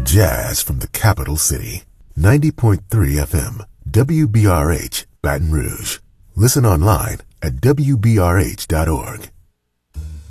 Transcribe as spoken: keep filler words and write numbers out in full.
Jazz from the capital city. ninety point three F M, W B R H, Baton Rouge. Listen online at W B R H dot org.